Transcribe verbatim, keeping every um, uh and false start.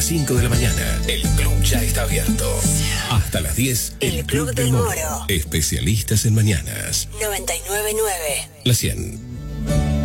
cinco de la mañana, el club ya está abierto. Hasta las diez, el, el Club, Club del Moro. Moro. Especialistas en mañanas. noventa y nueve punto nueve. La cien.